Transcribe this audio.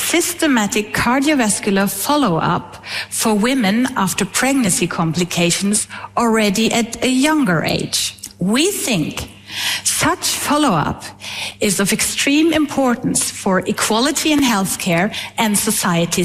systematic cardiovascular follow-up for women after pregnancy complications already at a younger age. We think such follow-up is of extreme importance for equality in healthcare and society's